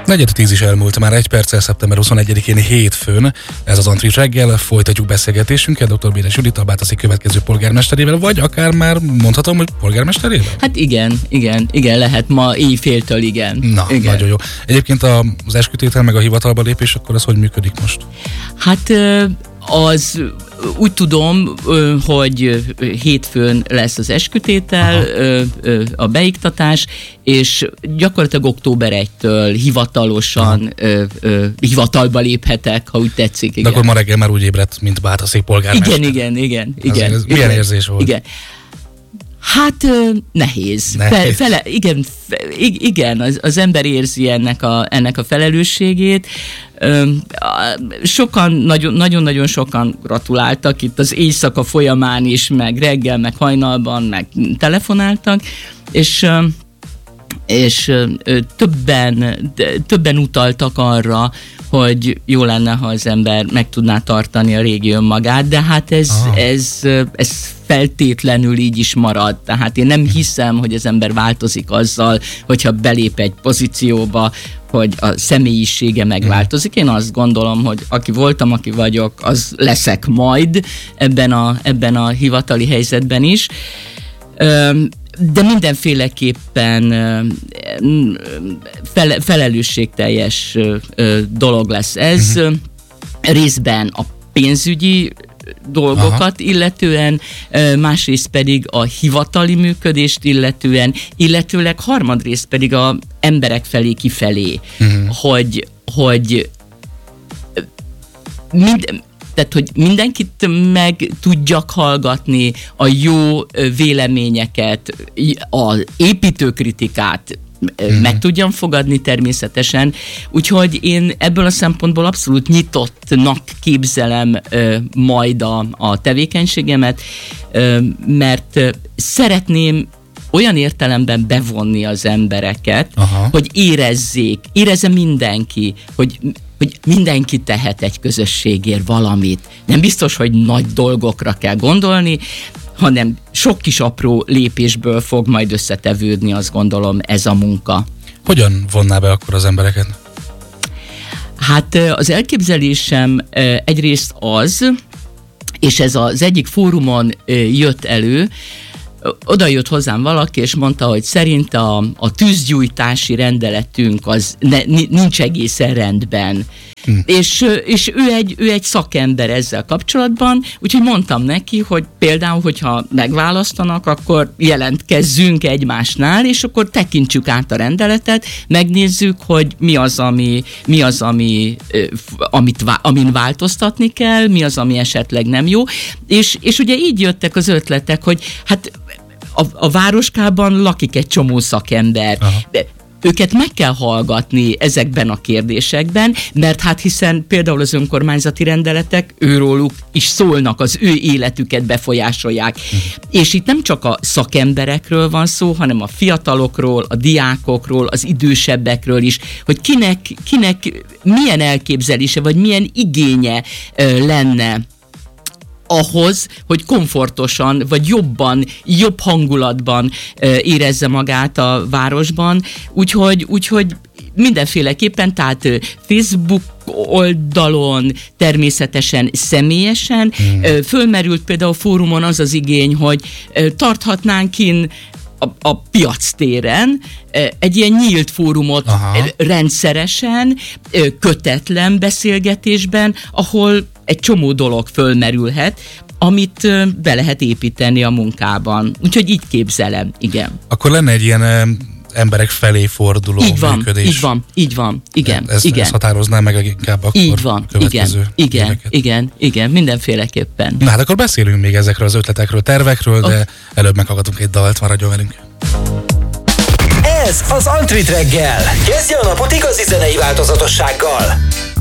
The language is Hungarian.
4:10 is elmúlt, már 1 perccel, szeptember 21-én hétfőn. Ez az Antrit reggel, folytatjuk beszélgetésünket dr. Béres Judit, a Bátaszék következő polgármesterével, vagy akár már mondhatom, hogy polgármesterével? Hát igen, lehet ma éjféltől, igen. Na, igen. Nagyon jó. Egyébként az eskütétel meg a hivatalba lépés, akkor ez hogy működik most? Hát az úgy tudom, hogy hétfőn lesz az eskütétel, a beiktatás, és gyakorlatilag október 1-től hivatalosan hivatalba léphetek, ha úgy tetszik. Igen. De akkor ma reggel már úgy ébredt, mint Bátaszék polgármester. Igen. Ez milyen érzés volt? Igen. Hát nehéz. Igen, az ember érzi ennek a felelősségét. Sokan, nagyon-nagyon sokan gratuláltak itt az éjszaka folyamán is, meg reggel, meg hajnalban, meg telefonáltak, és többen utaltak arra, hogy jó lenne, ha az ember meg tudná tartani a régi önmagát, de hát ez feltétlenül így is marad. Tehát én nem hiszem, hogy az ember változik azzal, hogyha belép egy pozícióba, hogy a személyisége megváltozik. Én azt gondolom, hogy aki voltam, aki vagyok, az leszek majd ebben a hivatali helyzetben is. De mindenféleképpen felelősségteljes dolog lesz ez. Részben a pénzügyi dolgokat illetően, másrészt pedig a hivatali működést illetőleg harmadrészt pedig a emberek felé kifelé, hogy mindenkit meg tudjak hallgatni, a jó véleményeket, az építőkritikát meg tudjam fogadni természetesen. Úgyhogy én ebből a szempontból abszolút nyitottnak képzelem majd a tevékenységemet, mert szeretném olyan értelemben bevonni az embereket, hogy érezze mindenki, hogy mindenki tehet egy közösségért valamit. Nem biztos, hogy nagy dolgokra kell gondolni, hanem sok kis apró lépésből fog majd összetevődni, azt gondolom, ez a munka. Hogyan vonná be akkor az embereket? Hát az elképzelésem egyrészt az, és ez az egyik fórumon jött elő, oda jött hozzám valaki, és mondta, hogy szerint a tűzgyújtási rendeletünk az nincs egészen rendben. És ő egy szakember ezzel kapcsolatban, úgyhogy mondtam neki, hogy például, hogyha megválasztanak, akkor jelentkezzünk egymásnál, és akkor tekintsük át a rendeletet, megnézzük, hogy mi az, amin változtatni kell, mi az, ami esetleg nem jó. És ugye így jöttek az ötletek, hogy hát a városkában lakik egy csomó szakember. Őket meg kell hallgatni ezekben a kérdésekben, mert hát hiszen például az önkormányzati rendeletek őróluk is szólnak, az ő életüket befolyásolják. És itt nem csak a szakemberekről van szó, hanem a fiatalokról, a diákokról, az idősebbekről is, hogy kinek milyen elképzelése, vagy milyen igénye lenne ahhoz, hogy komfortosan, vagy jobb hangulatban érezze magát a városban. Úgyhogy mindenféleképpen, tehát Facebook oldalon, természetesen személyesen. Fölmerült például a fórumon az az igény, hogy tarthatnánk a piactéren egy ilyen nyílt fórumot rendszeresen, kötetlen beszélgetésben, ahol egy csomó dolog fölmerülhet, amit be lehet építeni a munkában. Úgyhogy így képzelem, igen. Akkor lenne egy ilyen emberek felé forduló működés. Így van, igen. Ez határozná meg inkább akkor így van, a következő éveket. Igen, mindenféleképpen. Na hát akkor beszélünk még ezekről az ötletekről, tervekről, de előbb meghallgatunk egy dalt, maradjon velünk. Ez az Antrit reggel. Kezdje a napot igazi zenei változatossággal.